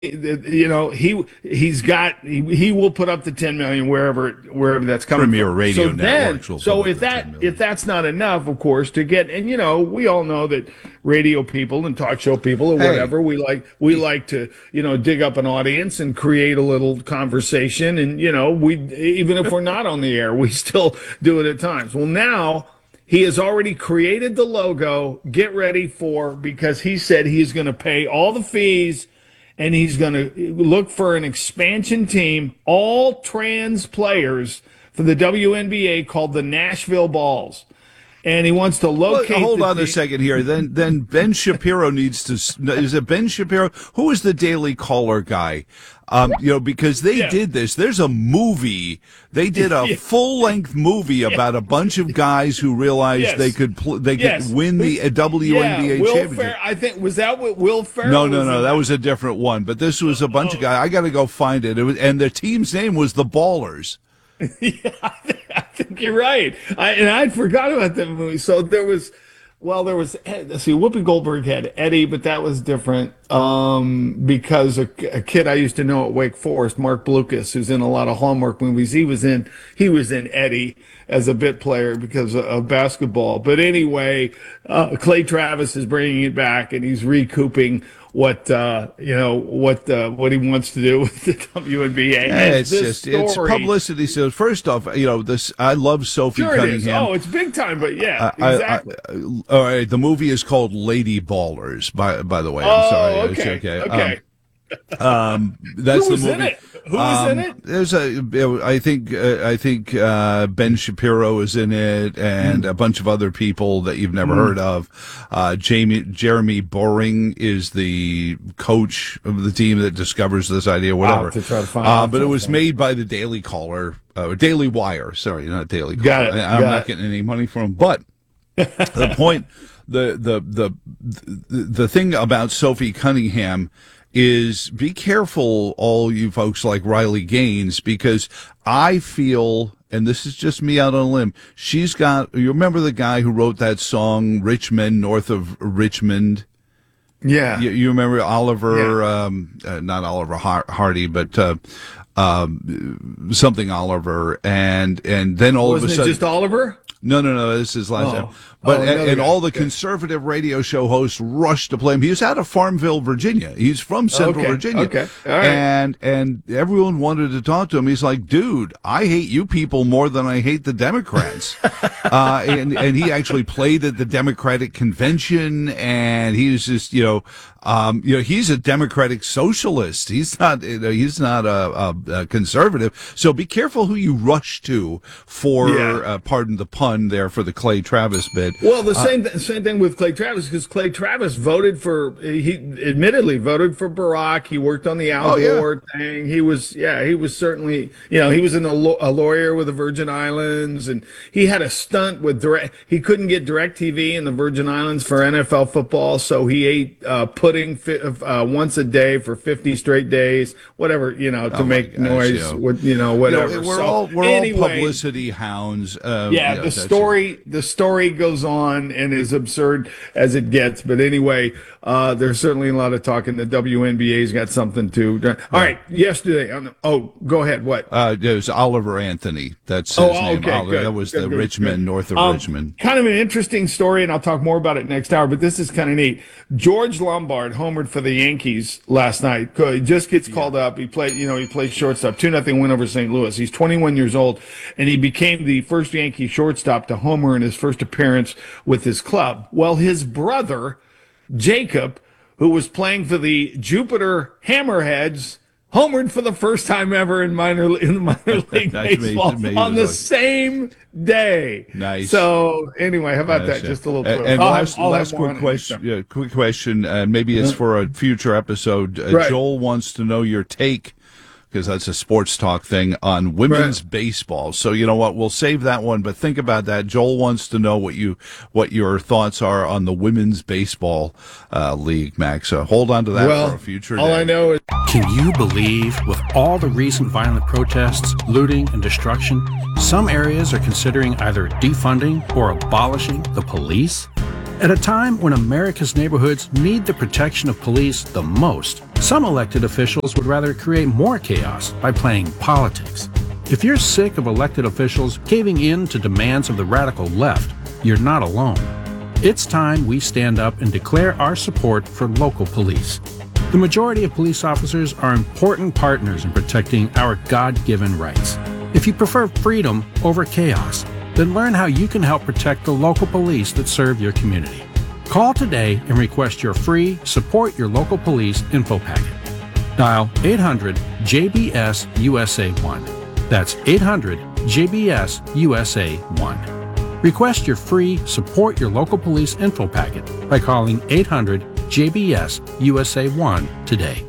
he will put up the 10 million wherever that's coming Premier from. Radio Networks will So put up if the 10 million. if that's not enough, of course, to get, and we all know that radio people and talk show people or whatever, we like to dig up an audience and create a little conversation, and we, even if we're not on the air, we still do it at times. Well, now he has already created the logo. Get ready because he said he's going to pay all the fees, and he's going to look for an expansion team, all trans players for the WNBA, called the Nashville Balls. And he wants to locate. Well, hold on a second here. Then Ben Shapiro needs to. Is it Ben Shapiro? Who is the Daily Caller guy? Because they did this. There's a movie. They did a full-length movie about a bunch of guys who realized they could win the WNBA championship. I think, was that what Will Ferrell? No, that was a different one. But this was a bunch of guys. I got to go find it. And their team's name was the Ballers. Yeah, I think you're right. I'd forgot about that movie. So there was Whoopi Goldberg had Eddie, but that was different because a kid I used to know at Wake Forest, Mark Blucas, who's in a lot of Hallmark movies, he was in Eddie as a bit player because of basketball. But anyway, Clay Travis is bringing it back, and he's recouping what he wants to do with the WNBA. It's publicity. So first off, I love Sophie Cunningham. It's big time, but exactly. All right, the movie is called Lady Ballers. By the way, I'm sorry. Okay. That's the movie. In it? Who was in it? There's I think Ben Shapiro is in it, and a bunch of other people that you've never heard of. Jeremy Boring is the coach of the team that discovers this idea, whatever. To try to find but it was made by the Daily Caller, Daily Wire. Sorry, not Daily Caller. Got it. I'm not getting any money from them, but the point, the thing about Sophie Cunningham is be careful, all you folks like Riley Gaines, because I feel, and this is just me out on a limb, you remember the guy who wrote that song, Rich Men North of Richmond? Yeah. You remember Oliver, not Oliver Hardy, but something Oliver, and then all of a sudden. Wasn't it just Oliver? No, this is last time. But all the conservative radio show hosts rushed to play him. He was out of Farmville, Virginia. He's from Central Virginia. Okay. All right. And everyone wanted to talk to him. He's like, dude, I hate you people more than I hate the Democrats. And he actually played at the Democratic convention, and he was just, he's a Democratic socialist. He's not a conservative. So be careful who you rush to for, pardon the pun there, for the Clay Travis bit. Well, the same thing with Clay Travis, because Clay Travis he admittedly voted for Barack. He worked on the Al Gore thing. He was certainly, he was a lawyer with the Virgin Islands, and he had a stunt with he couldn't get DirecTV in the Virgin Islands for NFL football, so he ate pudding once a day for 50 straight days, whatever, to make noise, whatever. We're all publicity hounds. The story goes on and is absurd as it gets. But anyway, there's certainly a lot of talk, and the WNBA's got something to. All right, yesterday. Go ahead. What? It was Oliver Anthony. That's his name. Okay, Oliver. That was Richmond, north of Richmond. Kind of an interesting story, and I'll talk more about it next hour. But this is kind of neat. George Lombard homered for the Yankees last night. He just gets called up. He played shortstop. 2-0 win over St. Louis. He's 21 years old, and he became the first Yankee shortstop to homer in his first appearance with his club. Well, his brother, Jacob, who was playing for the Jupiter Hammerheads, homered for the first time ever in minor league baseball on the same day. Nice. So anyway, how about that? Just a little. And last quick question. Quick question. Maybe it's for a future episode. Joel wants to know your take, because that's a sports talk thing, on women's baseball. So you know what? We'll save that one, but think about that. Joel wants to know what your thoughts are on the women's baseball league, Max. So hold on to that for a future day. All I know is... Can you believe, with all the recent violent protests, looting, and destruction, some areas are considering either defunding or abolishing the police? At a time when America's neighborhoods need the protection of police the most, some elected officials would rather create more chaos by playing politics. If you're sick of elected officials caving in to demands of the radical left, you're not alone. It's time we stand up and declare our support for local police. The majority of police officers are important partners in protecting our God-given rights. If you prefer freedom over chaos, then learn how you can help protect the local police that serve your community. Call today and request your free Support Your Local Police info packet. Dial 800-JBS-USA1. That's 800-JBS-USA1. Request your free Support Your Local Police info packet by calling 800-JBS-USA1 today.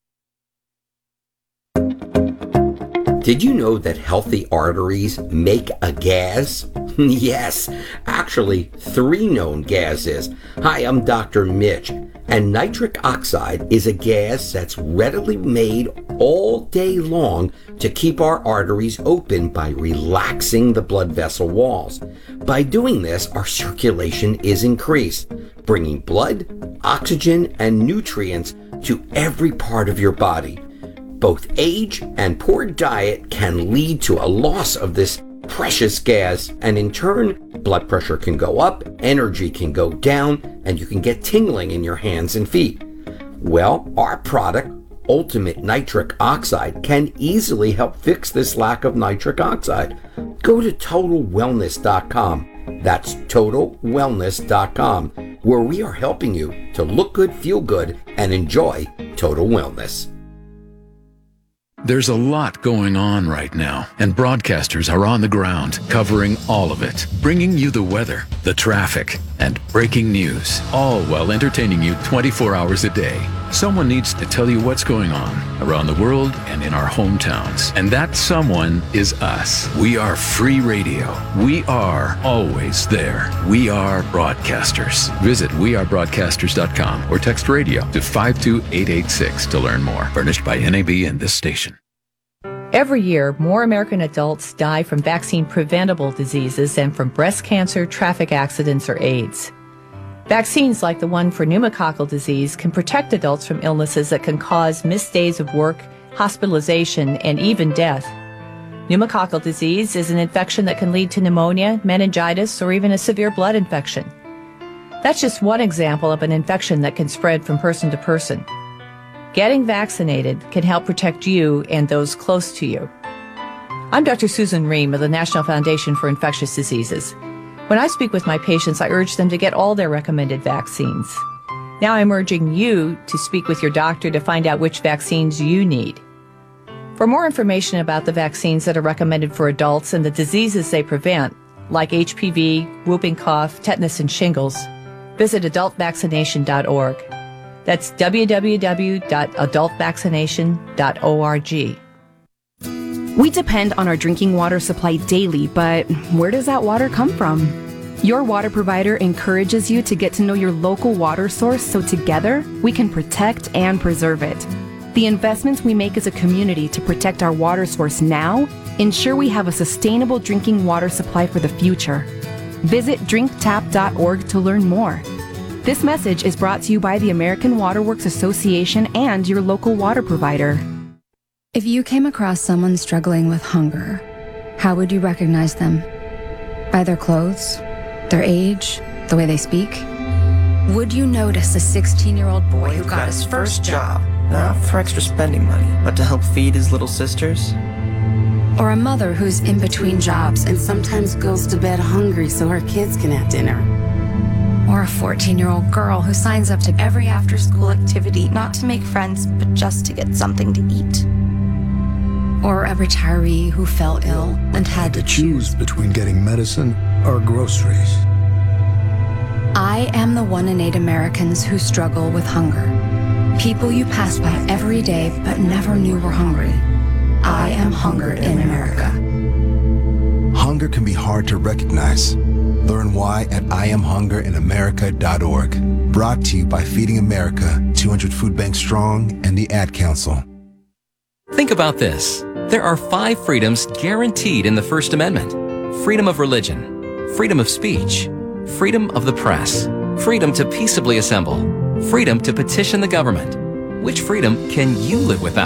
Did you know that healthy arteries make a gas? Yes, actually 3 known gases. Hi, I'm Dr. Mitch, and nitric oxide is a gas that's readily made all day long to keep our arteries open by relaxing the blood vessel walls. By doing this, our circulation is increased, bringing blood, oxygen, and nutrients to every part of your body. Both age and poor diet can lead to a loss of this precious gas, and in turn, blood pressure can go up, energy can go down, and you can get tingling in your hands and feet. Well, our product, Ultimate Nitric Oxide, can easily help fix this lack of nitric oxide. Go to TotalWellness.com. That's TotalWellness.com, where we are helping you to look good, feel good, and enjoy total wellness. There's a lot going on right now, and broadcasters are on the ground covering all of it, bringing you the weather, the traffic, and breaking news, all while entertaining you 24 hours a day. Someone needs to tell you what's going on around the world and in our hometowns, and that someone is us. We are free radio. We are always there. We are broadcasters. Visit wearebroadcasters.com or text radio to 52886 to learn more. Furnished by NAB and this station. Every year, more American adults die from vaccine-preventable diseases than from breast cancer, traffic accidents, or AIDS. Vaccines like the one for pneumococcal disease can protect adults from illnesses that can cause missed days of work, hospitalization, and even death. Pneumococcal disease is an infection that can lead to pneumonia, meningitis, or even a severe blood infection. That's just one example of an infection that can spread from person to person. Getting vaccinated can help protect you and those close to you. I'm Dr. Susan Ream of the National Foundation for Infectious Diseases. When I speak with my patients, I urge them to get all their recommended vaccines. Now I'm urging you to speak with your doctor to find out which vaccines you need. For more information about the vaccines that are recommended for adults and the diseases they prevent, like HPV, whooping cough, tetanus, and shingles, visit adultvaccination.org. That's www.adultvaccination.org. We depend on our drinking water supply daily, but where does that water come from? Your water provider encourages you to get to know your local water source so together we can protect and preserve it. The investments we make as a community to protect our water source now ensure we have a sustainable drinking water supply for the future. Visit drinktap.org to learn more. This message is brought to you by the American Water Works Association and your local water provider. If you came across someone struggling with hunger, how would you recognize them? By their clothes, their age, the way they speak? Would you notice a 16-year-old boy who got his first job, not for extra spending money, but to help feed his little sisters? Or a mother who's in between jobs and sometimes goes to bed hungry so her kids can have dinner? Or a 14-year-old girl who signs up to every after-school activity, not to make friends, but just to get something to eat? Or a retiree who fell ill and had to choose between getting medicine or groceries? I am the 1 in 8 Americans who struggle with hunger. People you pass by every day but never knew were hungry. I am hunger in America. Hunger can be hard to recognize. Learn why at IamHungerInAmerica.org. Brought to you by Feeding America, 200 Food Banks Strong, and the Ad Council. Think about this. There are 5 freedoms guaranteed in the First Amendment. Freedom of religion, freedom of speech, freedom of the press, freedom to peaceably assemble, freedom to petition the government. Which freedom can you live without?